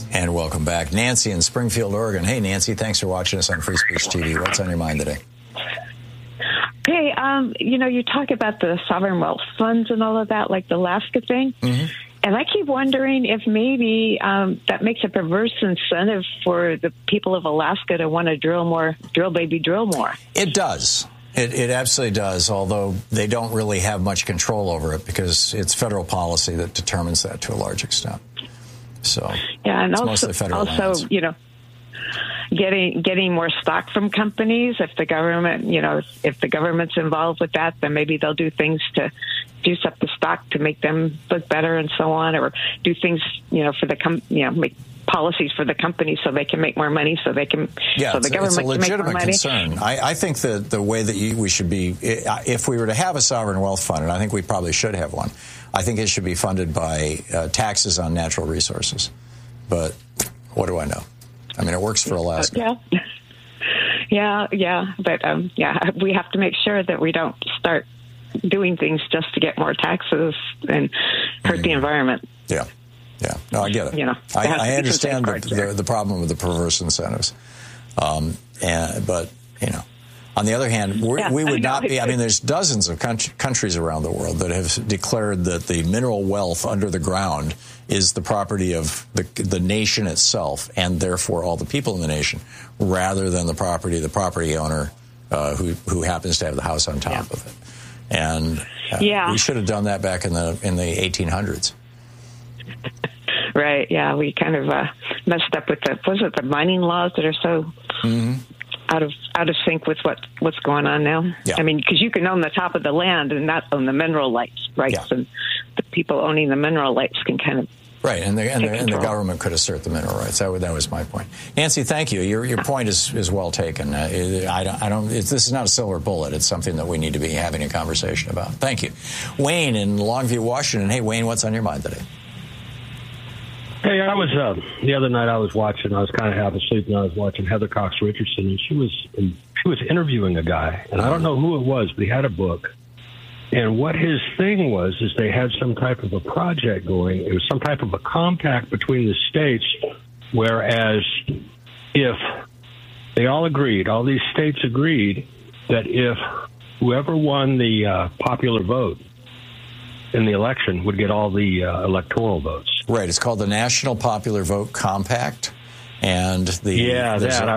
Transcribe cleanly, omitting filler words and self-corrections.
And welcome back. Nancy in Springfield, Oregon. Hey, Nancy, thanks for watching us on Free Speech TV. What's on your mind today? Hey, you talk about the sovereign wealth funds and all of that, like the Alaska thing. Mm-hmm. And I keep wondering if maybe that makes a perverse incentive for the people of Alaska to want to drill more. It does. It absolutely does, although they don't really have much control over it because it's federal policy that determines that to a large extent. So, yeah, and it's also, mostly federal lands. Getting more stock from companies. If the government, if the government's involved with that, then maybe they'll do things to juice up the stock to make them look better and so on, or do things, for the make policies for the companies so they can make more money, so they can. Yeah, so the government it's a legitimate can make more concern. I think that the way that we should be, if we were to have a sovereign wealth fund, and I think we probably should have one, I think it should be funded by taxes on natural resources. But what do I know? I mean, it works for Alaska. Yeah. But, we have to make sure that we don't start doing things just to get more taxes and hurt the environment. Yeah. No, I get it. I understand the problem with the perverse incentives. But on the other hand, we would not be. I mean, there's dozens of countries around the world that have declared that the mineral wealth under the ground is the property of the nation itself, and therefore all the people in the nation, rather than the property owner who happens to have the house on top of it. And we should have done that back in the 1800s. Right. Yeah, we kind of messed up with the mining laws that are so. Mm-hmm. Out of sync with what's going on now. Yeah. I mean, because you can own the top of the land and not own the mineral rights, and the people owning the mineral rights can kind of and the government could assert the mineral rights. That was my point. Nancy, thank you. Your point is well taken. This is not a silver bullet. It's something that we need to be having a conversation about. Thank you, Wayne in Longview, Washington. Hey, Wayne, what's on your mind today? Hey, I was the other night. I was kind of half asleep, and I was watching Heather Cox Richardson, and she was interviewing a guy, and I don't know who it was, but he had a book, and what his thing was is they had some type of a project going. It was some type of a compact between the states, whereas if they all these states agreed that if whoever won the popular vote in the election would get all the electoral votes. Right. It's called the National Popular Vote Compact. And